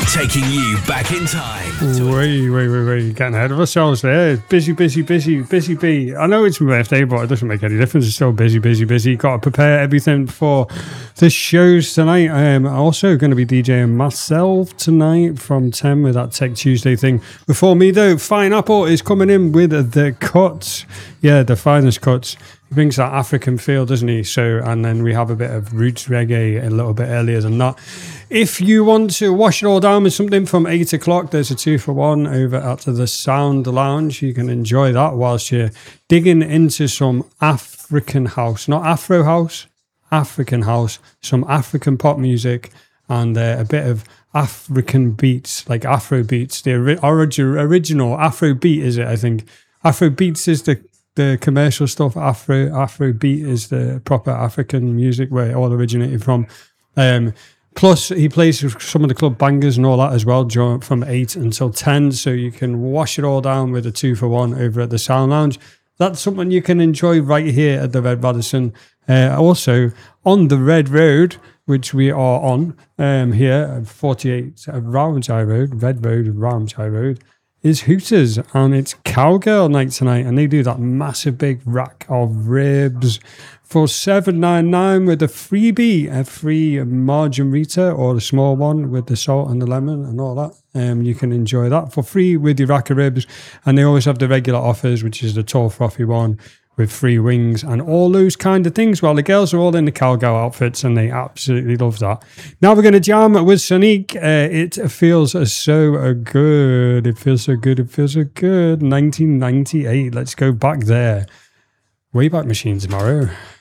Taking you back in time. Wait. Getting ahead of ourselves there. Busy bee. I know it's my birthday, but it doesn't make any difference. It's still busy. Got to prepare everything for the shows tonight. I'm also going to be DJing myself tonight from 10 with that Tech Tuesday thing. Before me, though, Fine Apple is coming in with the cuts. Yeah, the finest cuts. He brings that African feel, doesn't he? So, and then we have a bit of roots reggae a little bit earlier than that. If you want to wash it all down with something from 8 o'clock, there's a 2-for-1 over at the Sound Lounge. You can enjoy that whilst you're digging into some African house, not Afro house, African house, some African pop music, and a bit of African beats, like Afro beats. The original Afro beat, is it? I think Afro beats is the commercial stuff. Afro beat is the proper African music where it all originated from. Plus, he plays some of the club bangers and all that as well from 8 until 10, so you can wash it all down with a 2-for-1 over at the Sound Lounge. That's something you can enjoy right here at the Red Radisson. Also, on the Red Road, which we are on here at 48 Ramsay Road, Red Road, Ramsay Road, is Hooters, and it's Cowgirl night tonight, and they do that massive big rack of ribs for $7.99 with a freebie, a free margarita or the small one with the salt and the lemon and all that. You can enjoy that for free with your rack of ribs, and they always have the regular offers, which is the tall frothy one with free wings and all those kind of things. Well, the girls are all in the cowgirl outfits and they absolutely love that. Now we're going to jam with Sonique. It feels so good. It feels so good. 1998. Let's go back there. Wayback Machine tomorrow.